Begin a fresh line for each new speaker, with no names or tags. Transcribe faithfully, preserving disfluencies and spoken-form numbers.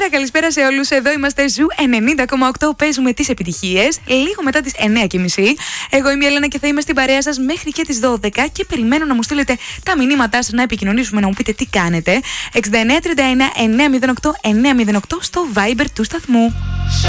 Καλησπέρα, καλησπέρα σε όλους. Εδώ είμαστε Ζου ενενήντα κόμμα οκτώ. Παίζουμε τις επιτυχίες λίγο μετά τις εννιά και μισή. Εγώ είμαι η Έλενα και θα είμαι στην παρέα σας μέχρι και τις δώδεκα και περιμένω να μου στείλετε τα μηνύματά σας, να επικοινωνήσουμε, να μου πείτε τι κάνετε. εξήντα εννέα τριάντα ένα εννιακόσια οκτώ εννιακόσια οκτώ στο Viber του σταθμού.